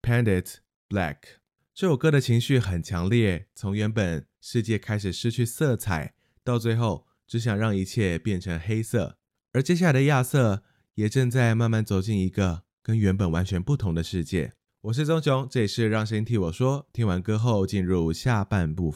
Paint It Black。 这首歌的情绪很强烈，从原本世界开始失去色彩，到最后只想让一切变成黑色。而接下来的亚瑟也正在慢慢走进一个跟原本完全不同的世界。我是棕熊，这里是让声音替我说，听完歌后进入下半部分。